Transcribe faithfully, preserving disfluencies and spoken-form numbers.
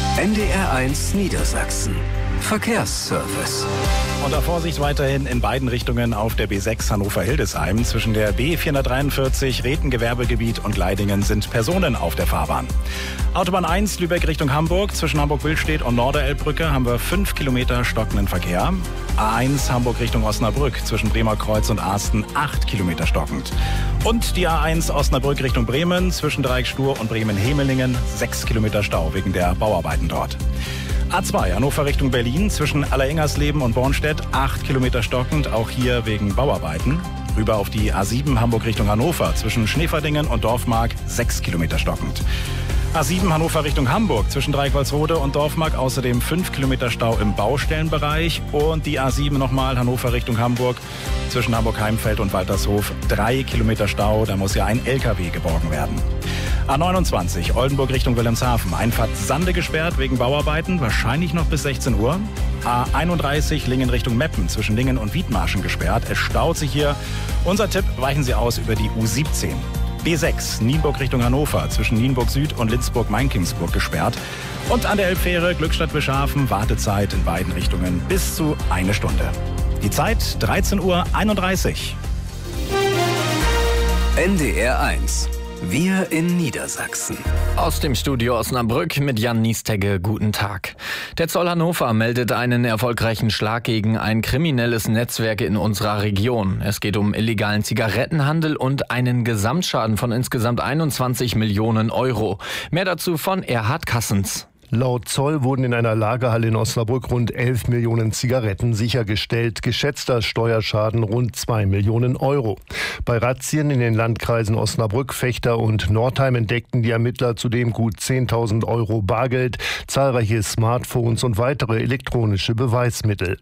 N D R eins Niedersachsen. Verkehrsservice. Unter Vorsicht weiterhin in beiden Richtungen auf der B sechs Hannover-Hildesheim. Zwischen der B vierhundertdreiundvierzig Reten-Gewerbegebiet und Gleidingen sind Personen auf der Fahrbahn. Autobahn eins Lübeck Richtung Hamburg. Zwischen Hamburg-Billstedt und Norderelbbrücke haben wir fünf Kilometer stockenden Verkehr. A eins Hamburg Richtung Osnabrück. Zwischen Bremer Kreuz und Arsten acht Kilometer stockend. Und die A eins Osnabrück Richtung Bremen. Zwischen Dreiecksstuhr und Bremen-Hemelingen sechs Kilometer Stau wegen der Bauarbeiten dort. A zwei Hannover Richtung Berlin, zwischen Allerengersleben und Bornstedt, acht Kilometer stockend, auch hier wegen Bauarbeiten. Rüber auf die A sieben Hamburg Richtung Hannover, zwischen Schneeverdingen und Dorfmark, sechs Kilometer stockend. A sieben Hannover Richtung Hamburg, zwischen Dreikwalsrode und Dorfmark, außerdem fünf Kilometer Stau im Baustellenbereich. Und die A sieben nochmal Hannover Richtung Hamburg, zwischen Hamburg-Heimfeld und Waltershof, drei Kilometer Stau, da muss ja ein L K W geborgen werden. A neunundzwanzig Oldenburg Richtung Wilhelmshaven, Einfahrt Sande gesperrt wegen Bauarbeiten, wahrscheinlich noch bis sechzehn Uhr. A einunddreißig Lingen Richtung Meppen, zwischen Lingen und Wiedmarschen gesperrt. Es staut sich hier. Unser Tipp, weichen Sie aus über die U siebzehn. B sechs Nienburg Richtung Hannover, zwischen Nienburg Süd und Linzburg-Mainkingsburg gesperrt. Und an der Elbfähre Glückstadt-Wischhafen Wartezeit in beiden Richtungen bis zu eine Stunde. Die Zeit dreizehn Uhr einunddreißig. N D R eins. Wir in Niedersachsen. Aus dem Studio Osnabrück mit Jan Niestegge. Guten Tag. Der Zoll Hannover meldet einen erfolgreichen Schlag gegen ein kriminelles Netzwerk in unserer Region. Es geht um illegalen Zigarettenhandel und einen Gesamtschaden von insgesamt einundzwanzig Millionen Euro. Mehr dazu von Erhard Kassens. Laut Zoll wurden in einer Lagerhalle in Osnabrück rund elf Millionen Zigaretten sichergestellt. Geschätzter Steuerschaden rund zwei Millionen Euro. Bei Razzien in den Landkreisen Osnabrück, Vechta und Nordheim entdeckten die Ermittler zudem gut zehntausend Euro Bargeld, zahlreiche Smartphones und weitere elektronische Beweismittel.